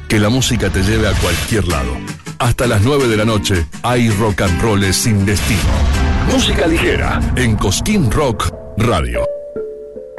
Que la música te lleve a cualquier lado. Hasta las 9 de la noche hay rock and roll sin destino. Música ligera en Cosquín Rock Radio.